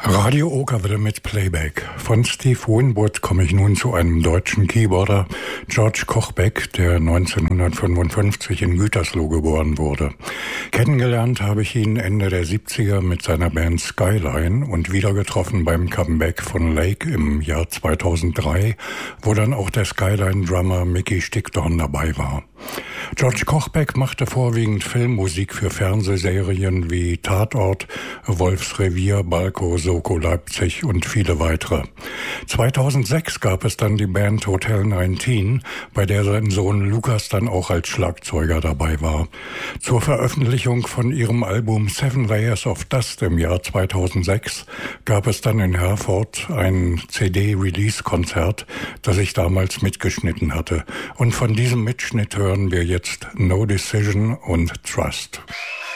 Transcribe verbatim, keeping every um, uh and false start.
Radio Okerwelle mit Playback. Von Steve Winwood komme ich nun zu einem deutschen Keyboarder, George Kochbeck, der neunzehnhundertfünfundfünfzig in Gütersloh geboren wurde. Kennengelernt habe ich ihn Ende der siebziger mit seiner Band Skyline und wieder getroffen beim Comeback von Lake im Jahr zweitausenddrei, wo dann auch der Skyline-Drummer Mickey Stickdorn dabei war. George Kochbeck machte vorwiegend Filmmusik für Fernsehserien wie Tatort, Wolfsrevier, Balko, Soko Leipzig und viele weitere. zweitausendsechs gab es dann die Band Hotel neunzehn, bei der sein Sohn Lukas dann auch als Schlagzeuger dabei war. Zur Veröffentlichung von ihrem Album Seven Layers of Dust im Jahr zweitausendsechs gab es dann in Herford ein C D-Release-Konzert, das ich damals mitgeschnitten hatte. Und von diesem Mitschnitt hören wir jetzt No Decision und Trust.